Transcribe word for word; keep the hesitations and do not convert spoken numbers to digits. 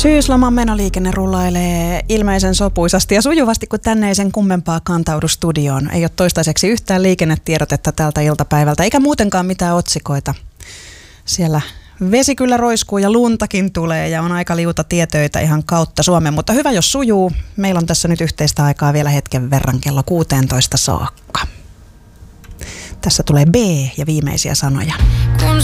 Syysloman menoliikenne rullailee ilmeisen sopuisasti ja sujuvasti, kun tänne ei sen kummempaa kantaudu studioon. Ei ole toistaiseksi yhtään liikennetiedotetta tältä iltapäivältä, eikä muutenkaan mitään otsikoita. Siellä vesi kyllä roiskuu ja luntakin tulee ja on aika liuta tietöitä ihan kautta Suomen, mutta hyvä jos sujuu. Meillä on tässä nyt yhteistä aikaa vielä hetken verran kello kuusitoista saakka. Tässä tulee B ja viimeisiä sanoja.